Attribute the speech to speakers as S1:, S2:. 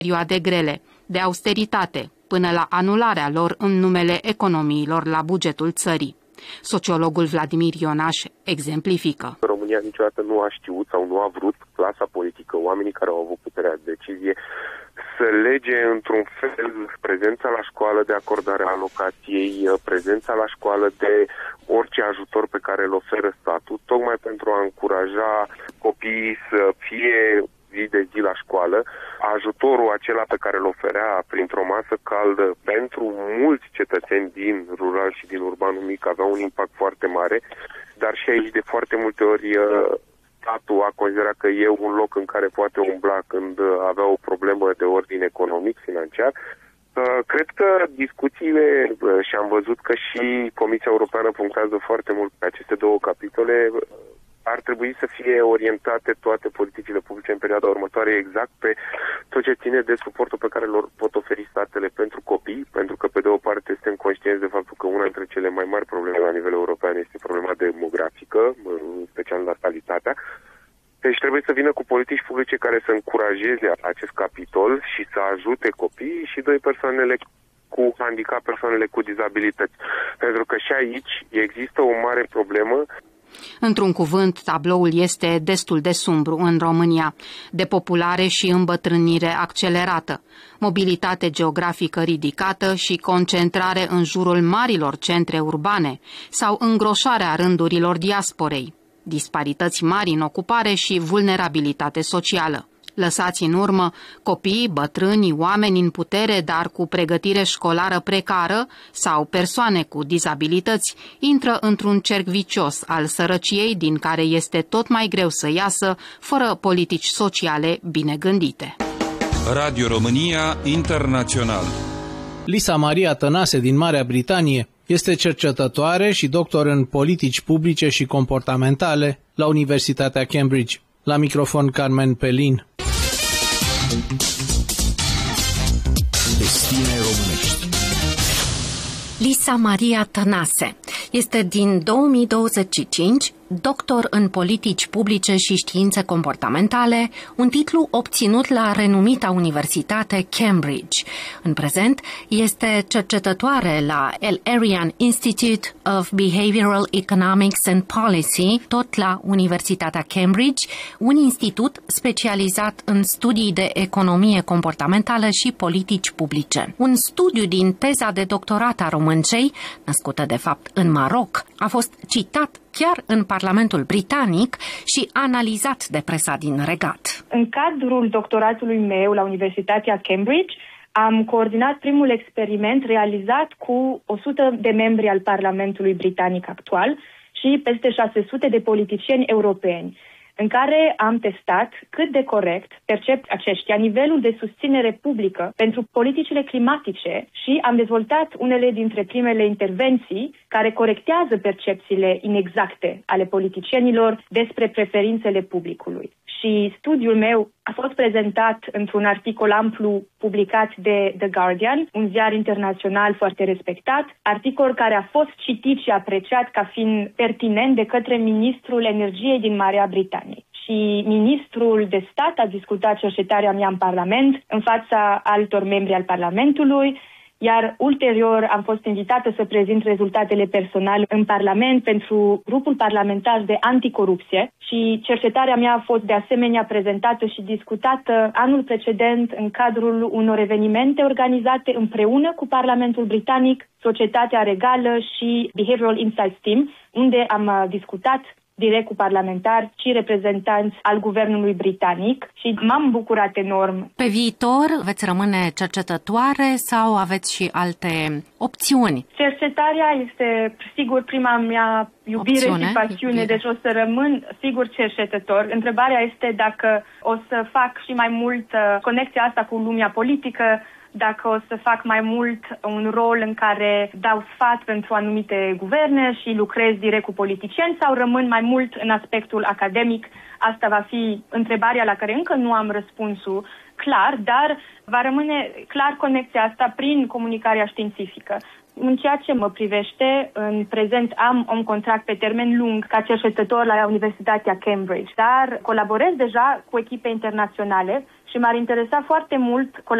S1: perioade grele, de austeritate, până la anularea lor în numele economiilor la bugetul țării. Sociologul Vladimir Ionaș exemplifică.
S2: România niciodată nu a știut sau nu a vrut clasa politică, oamenii care au avut puterea de decizie, să lege într-un fel prezența la școală de acordarea alocației, prezența la școală de orice ajutor pe care îl oferă statul, tocmai pentru a încuraja copiii să fie zi de zi la școală. Ajutorul acela pe care îl oferea printr-o masă caldă pentru mulți cetățeni din rural și din urbanul mic avea un impact foarte mare, dar și aici de foarte multe ori statul a considerat că e un loc în care poate umbla când avea o problemă de ordin economic, financiar. Cred că discuțiile, și am văzut că și Comisia Europeană punctează foarte mult pe aceste două capitole, ar trebui să fie orientate toate politicile publice în perioada următoare exact pe tot ce ține de suportul pe care lor pot oferi statele pentru copii, pentru că pe de o parte suntem conștienți de faptul că una dintre cele mai mari probleme la nivel european este problema demografică, în special natalitatea. Deci trebuie să vină cu politici publice care să încurajeze acest capitol și să ajute copiii și persoanele cu handicap, persoanele cu dizabilități. Pentru că și aici există o mare problemă.
S1: Într-un cuvânt, tabloul este destul de sumbru în România. Depopulare și îmbătrânire accelerată, mobilitate geografică ridicată și concentrare în jurul marilor centre urbane sau îngroșarea rândurilor diasporei, disparități mari în ocupare și vulnerabilitate socială. Lăsați în urmă copii, bătrâni, oameni în putere, dar cu pregătire școlară precară sau persoane cu dizabilități, intră într-un cerc vicios al sărăciei din care este tot mai greu să iasă fără politici sociale bine gândite.
S3: Radio România Internațional.
S4: Lisa Maria Tănase din Marea Britanie este cercetătoare și doctor în politici publice și comportamentale la Universitatea Cambridge. La microfon Carmen Pelin.
S5: Destine românești.
S6: Lisa Maria Tănase este din 2025 doctor în politici publice și științe comportamentale, un titlu obținut la renumita Universitate Cambridge. În prezent este cercetătoare la El-Erian Institute of Behavioral Economics and Policy, tot la Universitatea Cambridge, un institut specializat în studii de economie comportamentală și politici publice. Un studiu din teza de doctorat a româncei, născută de fapt în Maroc, a fost citat chiar în Parlamentul Britanic și analizat de presa din Regat.
S7: În cadrul doctoratului meu la Universitatea Cambridge am coordonat primul experiment realizat cu 100 de membri al Parlamentului Britanic actual și peste 600 de politicieni europeni, în care am testat cât de corect percep aceștia nivelul de susținere publică pentru politicile climatice și am dezvoltat unele dintre primele intervenții care corectează percepțiile inexacte ale politicienilor despre preferințele publicului. Și studiul meu a fost prezentat într-un articol amplu publicat de The Guardian, un ziar internațional foarte respectat, articol care a fost citit și apreciat ca fiind pertinent de către ministrul energiei din Marea Britanie. Și ministrul de stat a discutat cercetarea mea în Parlament, în fața altor membri al Parlamentului, iar ulterior am fost invitată să prezint rezultatele personale în Parlament pentru grupul parlamentar de anticorupție și cercetarea mea a fost de asemenea prezentată și discutată anul precedent în cadrul unor evenimente organizate împreună cu Parlamentul Britanic, Societatea Regală și Behavioral Insights Team, unde am discutat direct cu parlamentari și reprezentanți al guvernului britanic și m-am bucurat enorm.
S6: Pe viitor veți rămâne cercetătoare sau aveți și alte opțiuni?
S7: Cercetarea este sigur prima mea iubire și pasiune, deci o să rămân sigur cercetător. Întrebarea este dacă o să fac și mai mult conexia asta cu lumea politică, dacă o să fac mai mult un rol în care dau sfat pentru anumite guverne și lucrez direct cu politicieni sau rămân mai mult în aspectul academic. Asta va fi întrebarea la care încă nu am răspunsul clar, dar va rămâne clar conexia asta prin comunicarea științifică. În ceea ce mă privește, în prezent am un contract pe termen lung ca cercetător la Universitatea Cambridge, dar colaborez deja cu echipe internaționale și m-ar interesa foarte mult